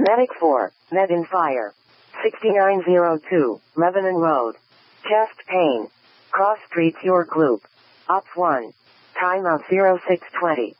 Medic 4, Med in Fire. 6902, Lebanon Road. Chest pain. Cross Street York Loop. Op 1. Time of 0620.